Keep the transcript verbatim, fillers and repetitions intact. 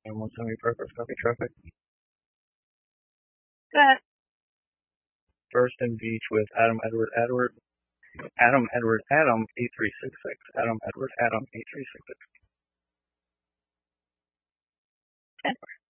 And one semi-purpose copy traffic. Go ahead. First and Beach with Adam Edward Edward. Adam Edward Adam eight three six six. Adam Edward Adam eight three six six. Okay.